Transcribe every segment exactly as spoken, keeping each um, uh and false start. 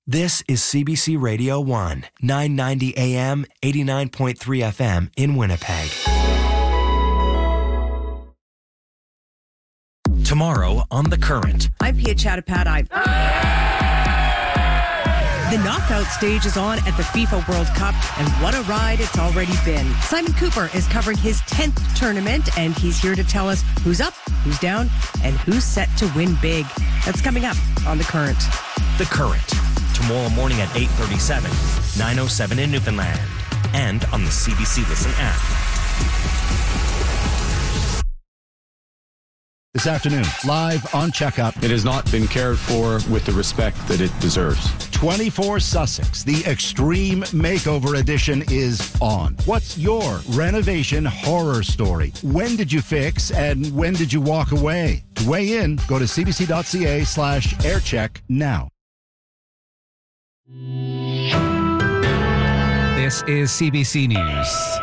This is C B C Radio one, nine ninety A M, eighty-nine point three F M in Winnipeg. Tomorrow on The Current. I'm Pia Chattopadhyde. The knockout stage is on at the FIFA World Cup, and what a ride it's already been. Simon Cooper is covering his tenth tournament, and he's here to tell us who's up, who's down, and who's set to win big. That's coming up on The Current. The Current. Tomorrow morning at eight thirty-seven, nine oh seven in Newfoundland, and on the C B C Listen app. This afternoon, live on Checkup. It has not been cared for with the respect that it deserves. twenty-four Sussex, the Extreme Makeover Edition is on. What's your renovation horror story? When did you fix and when did you walk away? To weigh in, go to cbc.ca slash aircheck now. This is C B C News.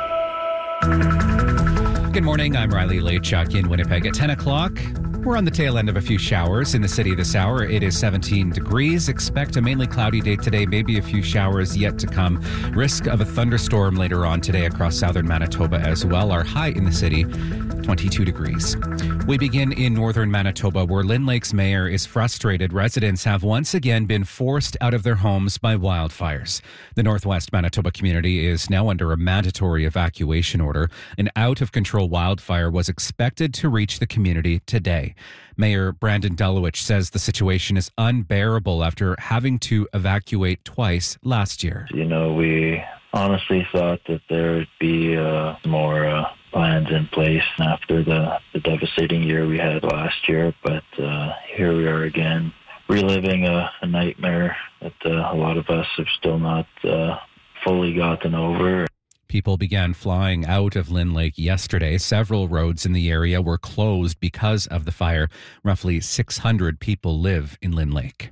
Good morning, I'm Riley Lachuk in Winnipeg at ten o'clock. We're on the tail end of a few showers in the city this hour. It is seventeen degrees. Expect a mainly cloudy day today, maybe a few showers yet to come. Risk of a thunderstorm later on today across southern Manitoba as well. Our high in the city, twenty-two degrees. We begin in northern Manitoba, where Lynn Lake's mayor is frustrated. Residents have once again been forced out of their homes by wildfires. The northwest Manitoba community is now under a mandatory evacuation order. An out-of-control wildfire was expected to reach the community today. Mayor Brandon Delowich says the situation is unbearable after having to evacuate twice last year. You know, we honestly thought that there would be uh, more uh, plans in place after the, the devastating year we had last year, but uh, here we are again, reliving a, a nightmare that uh, a lot of us have still not uh, fully gotten over. People began flying out of Lynn Lake yesterday. Several roads in the area were closed because of the fire. Roughly six hundred people live in Lynn Lake.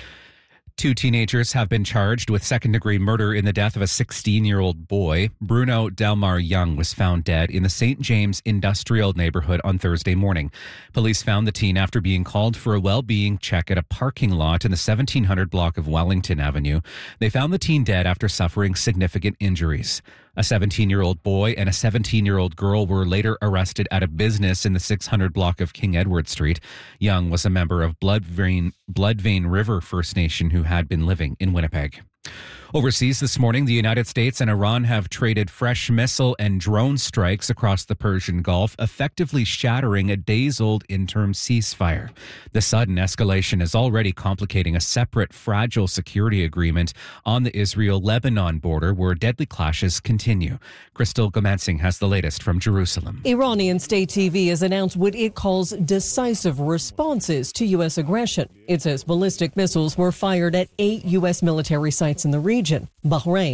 Two teenagers have been charged with second-degree murder in the death of a sixteen-year-old boy. Bruno Delmar Young was found dead in the Saint James Industrial neighborhood on Thursday morning. Police found the teen after being called for a well-being check at a parking lot in the seventeen hundred block of Wellington Avenue. They found the teen dead after suffering significant injuries. A seventeen-year-old boy and a seventeen-year-old girl were later arrested at a business in the six hundred block of King Edward Street. Young was a member of Bloodvein, Bloodvein River First Nation who had been living in Winnipeg. Overseas this morning, the United States and Iran have traded fresh missile and drone strikes across the Persian Gulf, effectively shattering a days-old interim ceasefire. The sudden escalation is already complicating a separate, fragile security agreement on the Israel-Lebanon border, where deadly clashes continue. Crystal Gomansing has the latest from Jerusalem. Iranian state T V has announced what it calls decisive responses to U S aggression. It says ballistic missiles were fired at eight U S military sites in the region. Bahrain